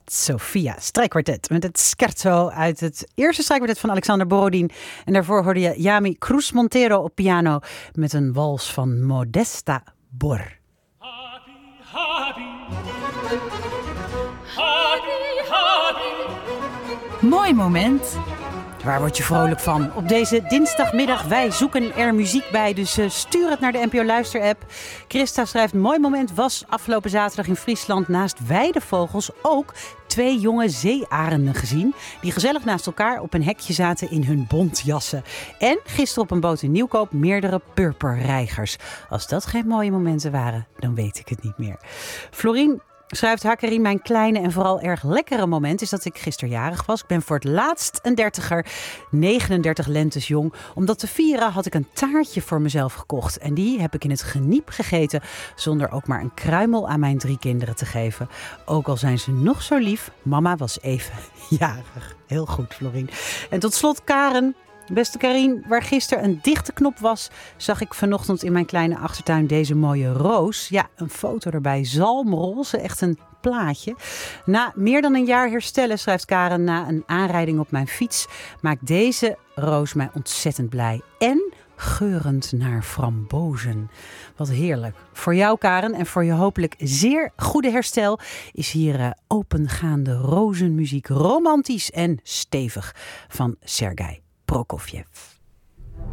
Sofia strijkkwartet met het scherzo uit het eerste strijkkwartet van Alexander Borodin. En daarvoor hoorde je Yami Cruz Montero op piano met een wals van Modesta Bor. Mooi moment. Waar word je vrolijk van? Op deze dinsdagmiddag, wij zoeken er muziek bij, dus stuur het naar de NPO Luister-app. Christa schrijft, mooi moment was afgelopen zaterdag in Friesland naast weidevogels ook 2 jonge zeearenden gezien, die gezellig naast elkaar op een hekje zaten in hun bontjassen. En gisteren op een boot in Nieuwkoop meerdere purperreigers. Als dat geen mooie momenten waren, dan weet ik het niet meer. Florien schrijft, Hakkerie, mijn kleine en vooral erg lekkere moment is dat ik gisteren jarig was. Ik ben voor het laatst een 30er, 39 lentes jong. Om dat te vieren had ik een taartje voor mezelf gekocht. En die heb ik in het geniep gegeten, zonder ook maar een kruimel aan mijn 3 kinderen te geven. Ook al zijn ze nog zo lief, mama was even jarig. Heel goed, Florien. En tot slot Karen. Beste Karien, waar gisteren een dichte knop was, zag ik vanochtend in mijn kleine achtertuin deze mooie roos. Ja, een foto erbij. Zalmroze, echt een plaatje. Na meer dan een jaar herstellen, schrijft Karen, na een aanrijding op mijn fiets, maakt deze roos mij ontzettend blij. En geurend naar frambozen. Wat heerlijk. Voor jou, Karen, en voor je hopelijk zeer goede herstel is hier opengaande rozenmuziek, romantisch en stevig van Sergei Prokofjev.